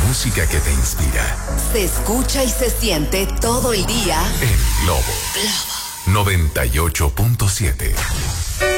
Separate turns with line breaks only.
música que te inspira.
Se escucha y se siente todo el día
en Globo 98.7.